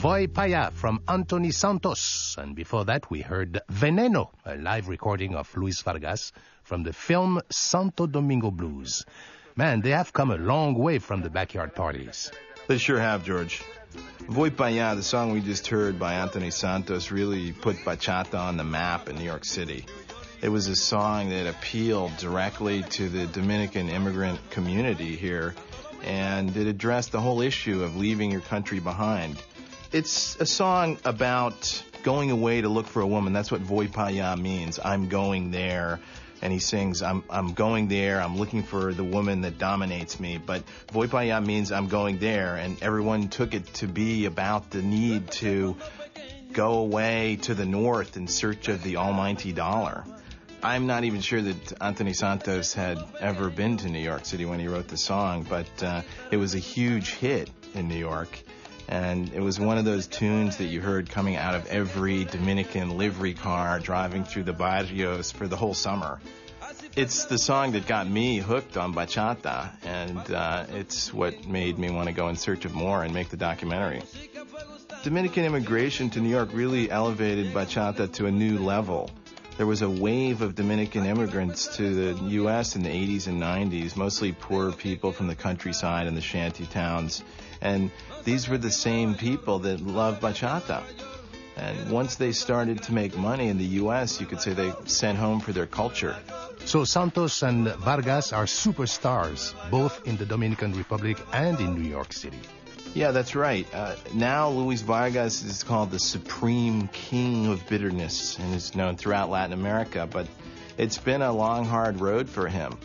Voy Pa' Ya from Anthony Santos. And before that, we heard Veneno, a live recording of Luis Vargas from the film Santo Domingo Blues. Man, they have come a long way from the backyard parties. They sure have, George. Voy Pa' Ya, the song we just heard by Anthony Santos, really put bachata on the map in New York City. It was a song that appealed directly to the Dominican immigrant community here, and it addressed the whole issue of leaving your country behind. It's a song about going away to look for a woman. That's what Voy Pa' Ya means. I'm going there. And he sings, I'm going there, I'm looking for the woman that dominates me. But Voy Pa' Ya means I'm going there, and everyone took it to be about the need to go away to the north in search of the almighty dollar. I'm not even sure that Anthony Santos had ever been to New York City when he wrote the song, but it was a huge hit in New York. And it was one of those tunes that you heard coming out of every Dominican livery car driving through the barrios for the whole summer. It's the song that got me hooked on bachata, and it's what made me want to go in search of more and make the documentary. Dominican immigration to New York really elevated bachata to a new level. There was a wave of Dominican immigrants to the U.S. in the 80s and 90s, mostly poor people from the countryside and the shanty towns. And these were the same people that loved bachata. And once they started to make money in the U.S., you could say they sent home for their culture. So Santos and Vargas are superstars, both in the Dominican Republic and in New York City. Yeah, that's right. Now Luis Vargas is called the Supreme King of Bitterness and is known throughout Latin America, but it's been a long, hard road for him.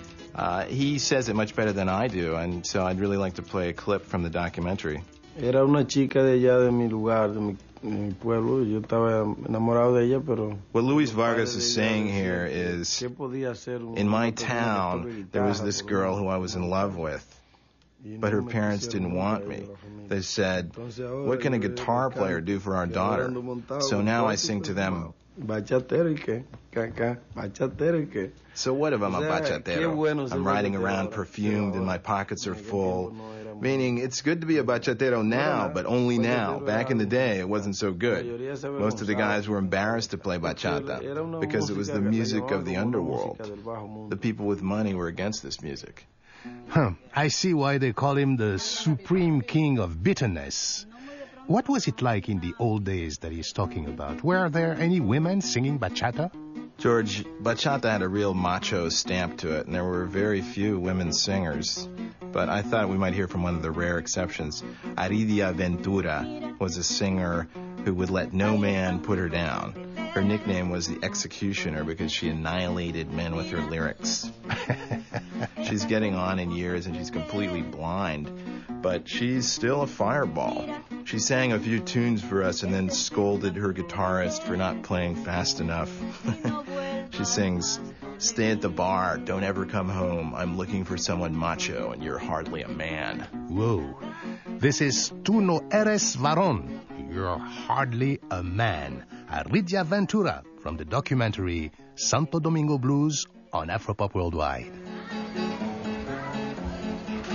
He says it much better than I do, and so I'd really like to play a clip from the documentary. Era una chica de allá de mi lugar, de mi pueblo. Yo estaba enamorado de ella, pero... What Luis Vargas is saying here is, in my town, there was this girl who I was in love with, but her parents didn't want me. They said, what can a guitar player do for our daughter? So now I sing to them, so what if I'm a bachatero? I'm riding around perfumed and my pockets are full. Meaning, it's good to be a bachatero now, but only now. Back in the day, it wasn't so good. Most of the guys were embarrassed to play bachata because it was the music of the underworld. The people with money were against this music. I see why they call him the Supreme King of Bitterness. What was it like in the old days that he's talking about? Were there any women singing bachata? George, bachata had a real macho stamp to it, and there were very few women singers. But I thought we might hear from one of the rare exceptions. Aridia Ventura was a singer who would let no man put her down. Her nickname was the Executioner because she annihilated men with her lyrics. She's getting on in years and she's completely blind, but she's still a fireball. She sang a few tunes for us and then scolded her guitarist for not playing fast enough. She sings, stay at the bar, don't ever come home. I'm looking for someone macho and you're hardly a man. Whoa. This is Tu no eres varón. You're hardly a man. Aridia Ventura from the documentary Santo Domingo Blues on Afropop Worldwide.